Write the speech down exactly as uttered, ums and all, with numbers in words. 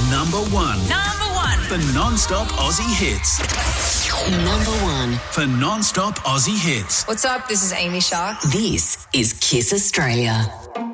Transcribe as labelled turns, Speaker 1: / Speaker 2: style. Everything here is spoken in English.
Speaker 1: Number one.
Speaker 2: Number one.
Speaker 1: For non-stop Aussie hits.
Speaker 3: Number one.
Speaker 1: For non-stop Aussie hits.
Speaker 2: What's up? This is Amy Shah.
Speaker 3: This is Kiss Australia.